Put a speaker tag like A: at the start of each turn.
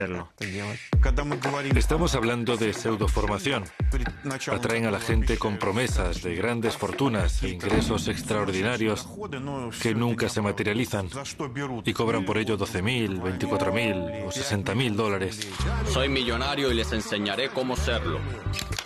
A: Estamos hablando de pseudoformación. Atraen a la gente con promesas de grandes fortunas e ingresos extraordinarios que nunca se materializan y cobran por ello 12.000, 24.000 o 60.000 dólares.
B: Soy millonario y les enseñaré cómo serlo.